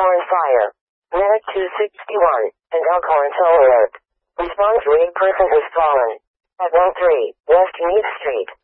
Elkhorn fire. Minute 261. An Elkhorn tow alert. Response to a person who's fallen. At 13 West Meade Street.